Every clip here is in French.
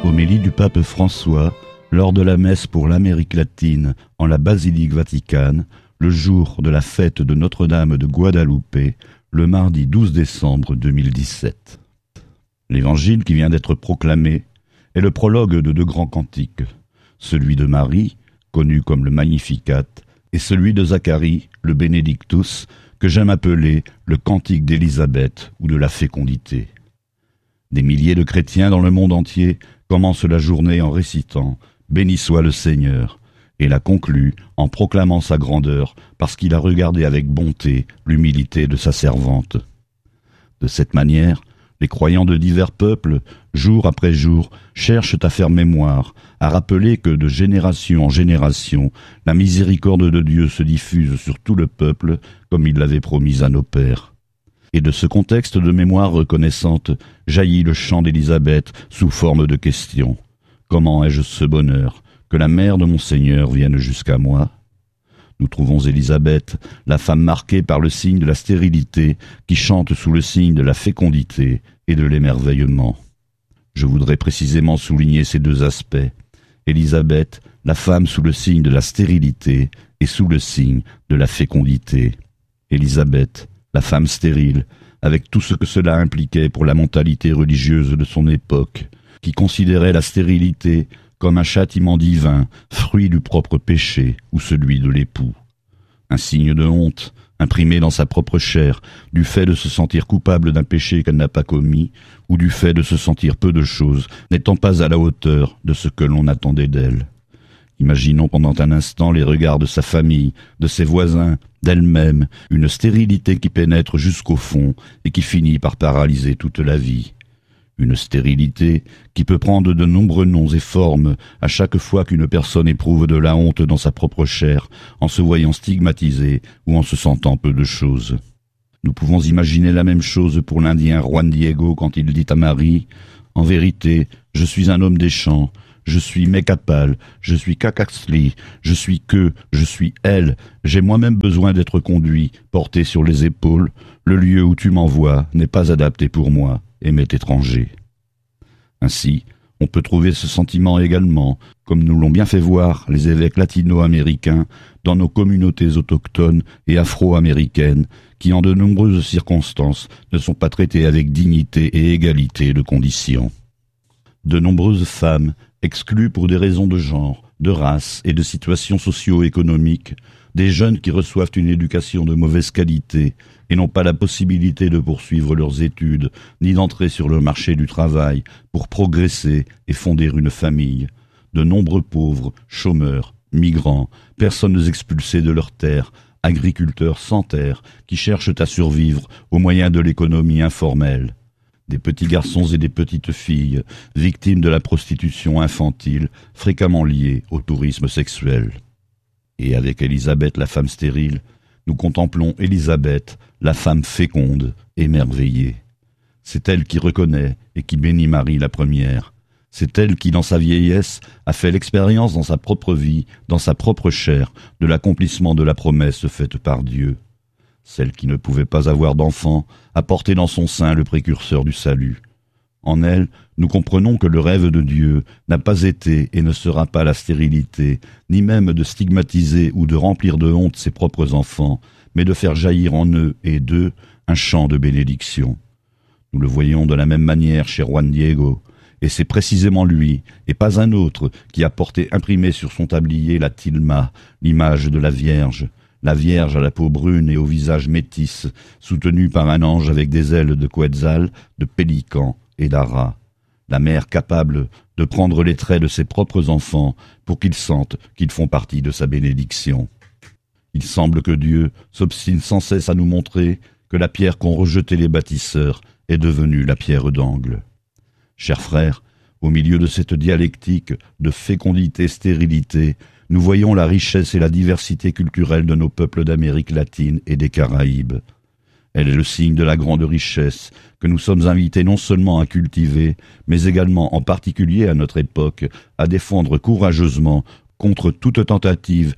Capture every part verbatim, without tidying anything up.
Homélie du pape François lors de la messe pour l'Amérique latine en la basilique Vaticane, le jour de la fête de Notre-Dame de Guadalupe, le mardi douze décembre deux mille dix-sept. L'évangile qui vient d'être proclamé est le prologue de deux grands cantiques, celui de Marie, connu comme le Magnificat, et celui de Zacharie, le Benedictus, que j'aime appeler le cantique d'Élisabeth ou de la fécondité. Des milliers de chrétiens dans le monde entier commencent la journée en récitant « Béni soit le Seigneur » et la concluent en proclamant sa grandeur parce qu'il a regardé avec bonté l'humilité de sa servante. De cette manière, les croyants de divers peuples, jour après jour, cherchent à faire mémoire, à rappeler que de génération en génération, la miséricorde de Dieu se diffuse sur tout le peuple, comme il l'avait promis à nos pères. Et de ce contexte de mémoire reconnaissante jaillit le chant d'Élisabeth sous forme de question. Comment ai-je ce bonheur, que la mère de mon Seigneur vienne jusqu'à moi ? Nous trouvons Élisabeth, la femme marquée par le signe de la stérilité, qui chante sous le signe de la fécondité et de l'émerveillement. Je voudrais précisément souligner ces deux aspects. Élisabeth, la femme sous le signe de la stérilité et sous le signe de la fécondité. Élisabeth, la femme stérile, avec tout ce que cela impliquait pour la mentalité religieuse de son époque, qui considérait la stérilité comme un châtiment divin, fruit du propre péché ou celui de l'époux. Un signe de honte, imprimé dans sa propre chair, du fait de se sentir coupable d'un péché qu'elle n'a pas commis, ou du fait de se sentir peu de choses, n'étant pas à la hauteur de ce que l'on attendait d'elle. Imaginons pendant un instant les regards de sa famille, de ses voisins, d'elle-même, une stérilité qui pénètre jusqu'au fond et qui finit par paralyser toute la vie. Une stérilité qui peut prendre de nombreux noms et formes à chaque fois qu'une personne éprouve de la honte dans sa propre chair, en se voyant stigmatisée ou en se sentant peu de choses. Nous pouvons imaginer la même chose pour l'Indien Juan Diego quand il dit à Marie « En vérité, je suis un homme des champs, je suis Mekapal, je suis Kakaxli, je suis que, je suis elle, j'ai moi-même besoin d'être conduit, porté sur les épaules, le lieu où tu m'envoies n'est pas adapté pour moi. Et m'est étranger. » Ainsi, on peut trouver ce sentiment également, comme nous l'ont bien fait voir les évêques latino-américains dans nos communautés autochtones et afro-américaines, qui en de nombreuses circonstances ne sont pas traitées avec dignité et égalité de conditions. De nombreuses femmes, exclues pour des raisons de genre, de race et de situation socio-économique, des jeunes qui reçoivent une éducation de mauvaise qualité et n'ont pas la possibilité de poursuivre leurs études, ni d'entrer sur le marché du travail pour progresser et fonder une famille. De nombreux pauvres, chômeurs, migrants, personnes expulsées de leur terre, agriculteurs sans terre, qui cherchent à survivre au moyen de l'économie informelle. Des petits garçons et des petites filles, victimes de la prostitution infantile, fréquemment liée au tourisme sexuel. Et avec Élisabeth, la femme stérile, nous contemplons Élisabeth, la femme féconde, émerveillée. C'est elle qui reconnaît et qui bénit Marie la première. C'est elle qui, dans sa vieillesse, a fait l'expérience dans sa propre vie, dans sa propre chair, de l'accomplissement de la promesse faite par Dieu. Celle qui ne pouvait pas avoir d'enfant a porté dans son sein le précurseur du salut. En elle, nous comprenons que le rêve de Dieu n'a pas été et ne sera pas la stérilité, ni même de stigmatiser ou de remplir de honte ses propres enfants, mais de faire jaillir en eux et d'eux un chant de bénédiction. Nous le voyons de la même manière chez Juan Diego, et c'est précisément lui, et pas un autre, qui a porté imprimé sur son tablier la tilma, l'image de la Vierge, la Vierge à la peau brune et au visage métis, soutenue par un ange avec des ailes de quetzal, de pélican et d'ara, la mère capable de prendre les traits de ses propres enfants pour qu'ils sentent qu'ils font partie de sa bénédiction. Il semble que Dieu s'obstine sans cesse à nous montrer que la pierre qu'ont rejetée les bâtisseurs est devenue la pierre d'angle. Chers frères, au milieu de cette dialectique de fécondité-stérilité, nous voyons la richesse et la diversité culturelle de nos peuples d'Amérique latine et des Caraïbes. Elle est le signe de la grande richesse que nous sommes invités non seulement à cultiver, mais également, en particulier à notre époque, à défendre courageusement contre toute tentative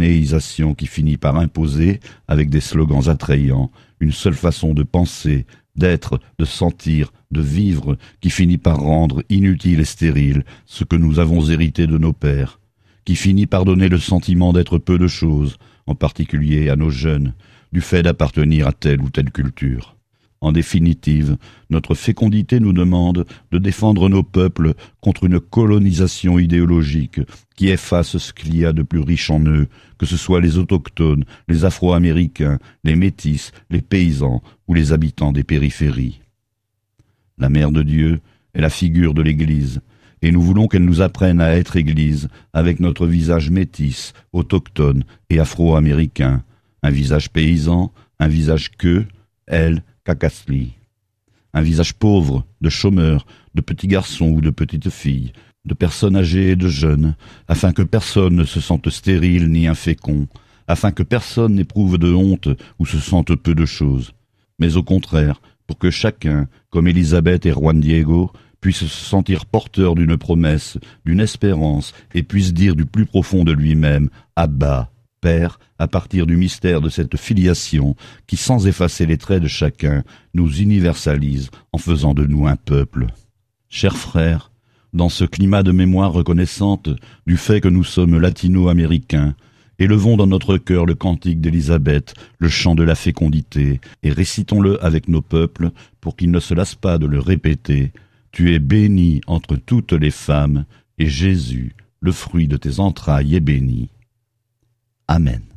d'homogénéisation qui finit par imposer, avec des slogans attrayants, une seule façon de penser, d'être, de sentir, de vivre, qui finit par rendre inutile et stérile ce que nous avons hérité de nos pères, qui finit par donner le sentiment d'être peu de choses, en particulier à nos jeunes, du fait d'appartenir à telle ou telle culture. En définitive, notre fécondité nous demande de défendre nos peuples contre une colonisation idéologique qui efface ce qu'il y a de plus riche en eux, que ce soit les autochtones, les Afro-Américains, les métis, les paysans ou les habitants des périphéries. La Mère de Dieu est la figure de l'Église, et nous voulons qu'elle nous apprenne à être Église avec notre visage métis, autochtone et afro-américain, un visage paysan, un visage que, elle, Cacasli. Un visage pauvre, de chômeurs, de petits garçons ou de petites filles, de personnes âgées et de jeunes, afin que personne ne se sente stérile ni infécond, afin que personne n'éprouve de honte ou se sente peu de choses, mais au contraire, pour que chacun, comme Élisabeth et Juan Diego, puisse se sentir porteur d'une promesse, d'une espérance, et puisse dire du plus profond de lui-même « Abba ». Père, à partir du mystère de cette filiation qui, sans effacer les traits de chacun, nous universalise en faisant de nous un peuple. Chers frères, dans ce climat de mémoire reconnaissante du fait que nous sommes latino-américains, élevons dans notre cœur le cantique d'Élisabeth, le chant de la fécondité, et récitons-le avec nos peuples pour qu'ils ne se lassent pas de le répéter. Tu es bénie entre toutes les femmes, et Jésus, le fruit de tes entrailles, est béni. Amen.